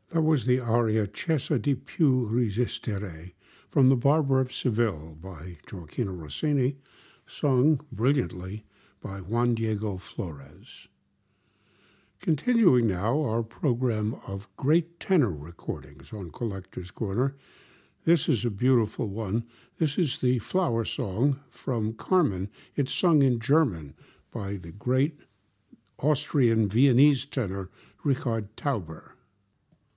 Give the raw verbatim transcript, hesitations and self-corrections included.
That was the aria Cessa di più resistere from The Barber of Seville by Gioachino Rossini, sung brilliantly by Juan Diego Flores. Continuing now our program of great tenor recordings on Collector's Corner. This is a beautiful one. This is the Flower Song from Carmen. It's sung in German by the great Austrian Viennese tenor Richard Tauber.